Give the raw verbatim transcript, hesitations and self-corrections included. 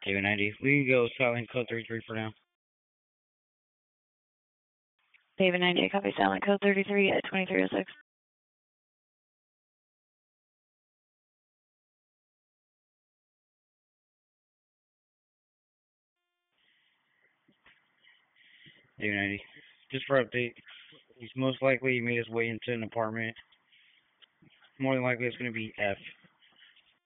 David ninety. We can go silent code thirty-three for now. David ninety, copy silent code thirty-three at twenty-three oh six. David ninety. Just for update, he's most likely made his way into an apartment. More than likely it's going to be F.